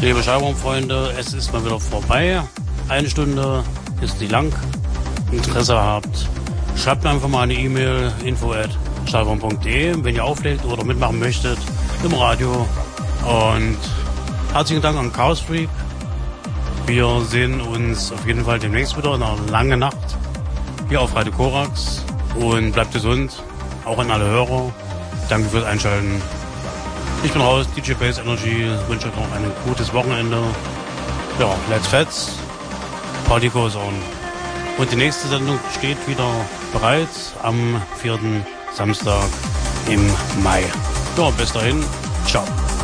Liebe Schallraumfreunde, es ist mal wieder vorbei. 1 Stunde ist die lang. Interesse habt, schreibt mir einfach mal eine E-Mail, info@schallraum.de, wenn ihr auflegt oder mitmachen möchtet im Radio. Und herzlichen Dank an Chaos Freak. Wir sehen uns auf jeden Fall demnächst wieder in einer langen Nacht hier auf Radio Korax. Und bleibt gesund, auch an alle Hörer. Danke fürs Einschalten. Ich bin raus, DJ Bass Energy, wünsche euch noch ein gutes Wochenende. Ja, let's fetz, Party goes on. Und die nächste Sendung steht wieder bereit am 4. Samstag im Mai. Ja, bis dahin, ciao.